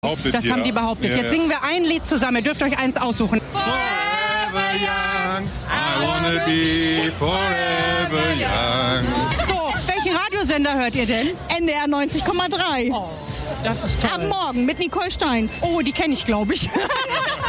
Das haben die behauptet. Jetzt singen wir ein Lied zusammen. Ihr dürft euch eins aussuchen. Forever young, I wanna be forever young. So, welchen Radiosender hört ihr denn? NDR 90,3. Oh, das ist toll. Ab morgen mit Nicole Steins. Oh, die kenne ich, glaube ich.